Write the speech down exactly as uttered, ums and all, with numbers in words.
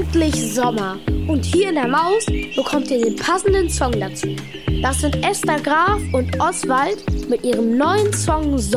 endlich Sommer. Und hier in der Maus bekommt ihr den passenden Song dazu. Das sind Esther Graf und Oswald mit ihrem neuen Song